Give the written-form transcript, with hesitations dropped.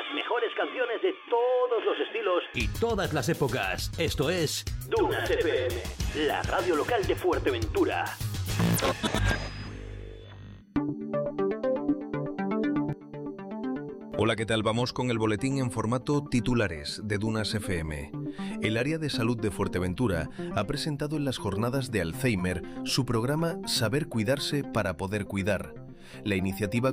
mejores canciones de todos los estilos y todas las épocas. Esto es Dunas FM, la radio local de Fuerteventura. Hola, ¿qué tal? Vamos con el boletín en formato titulares de Dunas FM. El área de salud de Fuerteventura ha presentado en las jornadas de Alzheimer su programa Saber Cuidarse para Poder Cuidar. La iniciativa